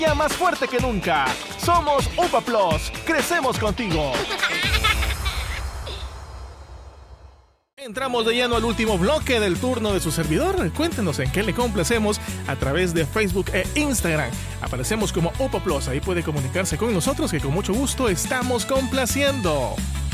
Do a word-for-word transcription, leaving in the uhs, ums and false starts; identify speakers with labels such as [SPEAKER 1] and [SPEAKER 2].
[SPEAKER 1] Ya más fuerte que nunca. Somos UPA Plus. Crecemos contigo. Entramos de lleno al último bloque del turno de su servidor. Cuéntenos en qué le complacemos a través de Facebook e Instagram. Aparecemos como UPA Plus. Ahí puede comunicarse con nosotros, que con mucho gusto estamos complaciendo.